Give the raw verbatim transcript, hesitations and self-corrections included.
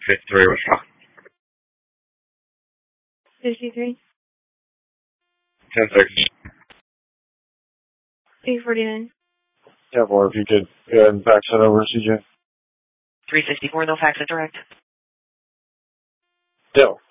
fifty-three, what's wrong? fifty-three. ten six. eight forty-nine. Yeah, or if you could go ahead and fax that over, C J. three sixty-four, they'll fax it direct. Deal.